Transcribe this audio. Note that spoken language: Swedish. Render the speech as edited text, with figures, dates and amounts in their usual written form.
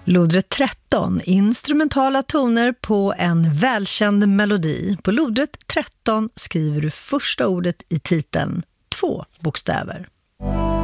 Lodrätt 13, instrumentala toner på en välkänd melodi. På lodrätt 13 skriver du första ordet i titeln, 2 bokstäver.